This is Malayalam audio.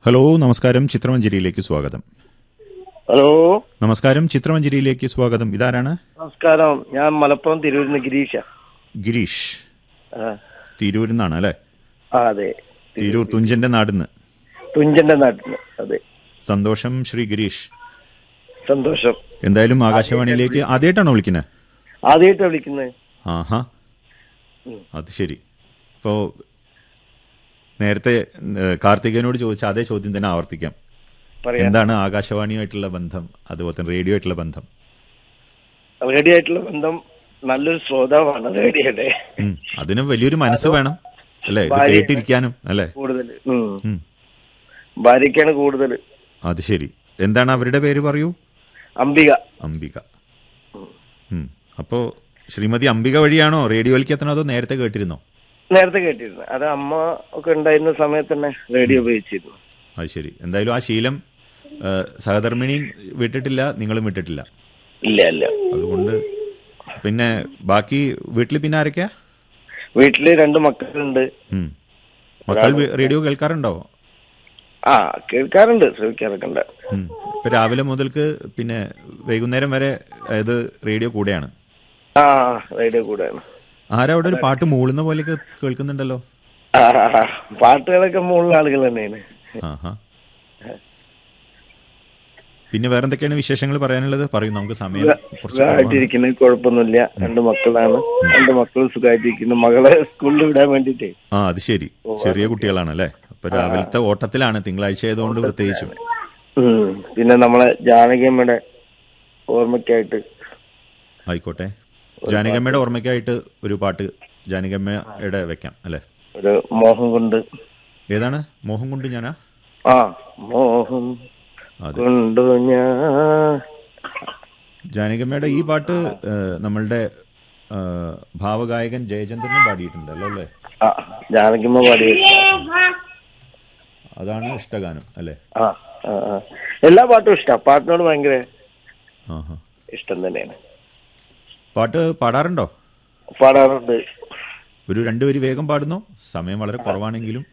ഹലോ, നമസ്കാരം. ചിത്രമഞ്ജരിയിലേക്ക് സ്വാഗതം. ഹലോ, നമസ്കാരം. ചിത്രമഞ്ജരിയിലേക്ക് സ്വാഗതം. ഇതാരാണ്? നമസ്കാരം. ഞാൻ മലപ്പുറം തിരൂരിന്ന് ഗിരീഷ. ഗിരീഷ് തിരൂരിൽ നിന്നാണ് അല്ലേ? അതെ, തിരൂർ തുഞ്ചന്റെ നാടിന്ന്. തുഞ്ചന്റെ നാട്ടിന്ന്. അതെ, സന്തോഷം ശ്രീ ഗിരീഷ്. സന്തോഷം. എന്തായാലും ആകാശവാണിയിലേക്ക് ആദ്യമായിട്ടാണോ വിളിക്കുന്നത്? ആദ്യമായിട്ടാണ് വിളിക്കുന്നത്. ആഹാ, അത് ശരി. ഇപ്പോ നേരത്തെ കാർത്തികനോട് ചോദിച്ച അതേ ചോദ്യം തന്നെ ആവർത്തിക്കാം. എന്താണ് ആകാശവാണിയുമായിട്ടുള്ള ബന്ധം, അതുപോലെ തന്നെ റേഡിയോ ആയിട്ടുള്ള ബന്ധം? റേഡിയോ ആയിട്ടുള്ള ബന്ധം നല്ലൊരു ശ്രോതാവാണ് റേഡിയോയുടെ. അതിന് വലിയൊരു മനസ്സ് വേണം അല്ലേ, കേട്ടിരിക്കാനും അല്ലേ? കൂടുതൽ ഭാര്യക്കാണ് കൂടുതൽ. അത് ശരി. എന്താണ് അവരുടെ പേര് പറയൂ? അംബിക. അംബിക. അപ്പോ ശ്രീമതി അംബിക വഴിയാണോ റേഡിയോയിലേക്ക് എത്തണോ, അതോ നേരത്തെ കേട്ടിരുന്നോ? നേരത്തെ കേട്ടിരുന്നു. അത് അമ്മ ഒക്കെ ഉണ്ടായിരുന്ന സമയത്ത് തന്നെ റേഡിയോ ഉപയോഗിച്ചിരുന്നു. അത് ശരി. എന്തായാലും ആ ശീലം സഹധർമ്മിണിയും വിട്ടിട്ടില്ല, നിങ്ങളും വിട്ടിട്ടില്ല. ഇല്ല ഇല്ല. അതുകൊണ്ട് പിന്നെ ബാക്കി വീട്ടിൽ പിന്നെ ആരൊക്കെയാ? വീട്ടില് 2 മക്കളുണ്ട്. മക്കൾ റേഡിയോ കേൾക്കാറുണ്ടോ? കേൾക്കാറുണ്ട്, ശ്രമിക്കാറൊക്കെ ഉണ്ട്. ഇപ്പൊ രാവിലെ മുതൽക്ക് പിന്നെ വൈകുന്നേരം വരെ ഇത് റേഡിയോ കൂടെയാണ്? റേഡിയോ കൂടെയാണ്. ആരാ അവിടെ ഒരു പാട്ട് മൂളുന്ന പോലെയൊക്കെ കേൾക്കുന്നുണ്ടല്ലോ? പാട്ടുകളൊക്കെ മൂളുന്ന ആളുകൾ തന്നെയാണ്. പിന്നെ വേറെന്തൊക്കെയാണ് വിശേഷങ്ങൾ പറയാനുള്ളത്? പറയും, നമുക്ക് സമയം. സുഖമായിട്ടിരിക്കുന്നത്, കുഴപ്പമൊന്നുമില്ല. 2 മക്കളാണ്. 2 മക്കൾ സുഖമായിട്ടിരിക്കുന്നു. മകളെ സ്കൂളിൽ വിടാൻ വേണ്ടിട്ടേ. അത് ശരി. ചെറിയ കുട്ടികളാണല്ലേ? അപ്പൊ രാവിലത്തെ ഓട്ടത്തിലാണ്, തിങ്കളാഴ്ച ആയതുകൊണ്ട് പ്രത്യേകിച്ചും. പിന്നെ നമ്മളെ ജാനകിയമ്മയുടെ ഓർമ്മയ്ക്കായിട്ട്. ആയിക്കോട്ടെ, ജാനകിയമ്മയുടെ ഓർമ്മയ്ക്കായിട്ട് ഒരു പാട്ട് ജാനകിയമ്മയുടെ വെക്കാം അല്ലെ? ഒരു മോഹം കൊണ്ട്. ഏതാണ്? മോഹം കൊണ്ട് ഞാനാ? മോഹം കൊണ്ടു ഞാൻ. ജാനകിയമ്മയുടെ ഈ പാട്ട് നമ്മളുടെ ഭാവഗായകൻ ജയചന്ദ്രനും പാടിയിട്ടുണ്ടല്ലോ അല്ലേ? ജാനകിയമ്മ പാടി. അതാണ് ഇഷ്ടഗാനം അല്ലേ? എല്ലാ പാട്ടും ഇഷ്ടം. പാട്ടിനോട് ഭയങ്കര ഇഷ്ടം തന്നെയാണ്. പാട്ട് പാടാറുണ്ടോ? പാടാറുണ്ട്. ഒരു 2 വരി വേഗം പാടുന്നു. സമയം വളരെ കുറവാണെങ്കിലും.